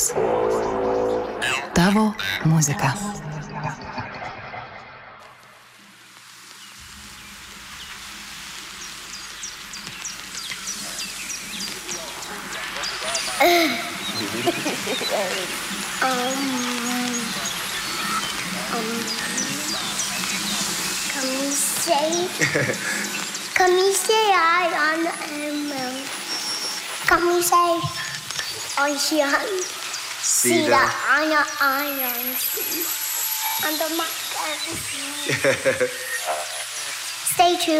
muzikos. Tavo muzika. Kan vi se sida Anna and the Stay tuned.